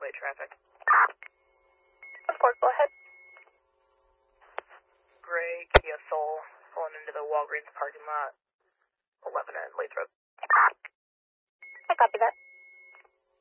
freeway traffic. 4, go ahead. Gray Kia Soul pulling into the Walgreens parking lot. 11 at Lathrop. I copy that.